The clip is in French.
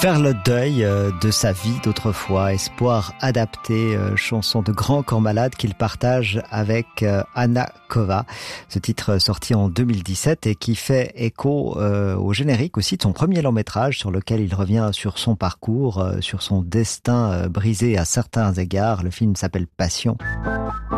Faire le deuil de sa vie d'autrefois, espoir adapté, chanson de Grand Corps Malade qu'il partage avec Anna Kova. Ce titre sorti en 2017 et qui fait écho au générique aussi de son premier long métrage sur lequel il revient sur son parcours, sur son destin brisé à certains égards. Le film s'appelle Passion.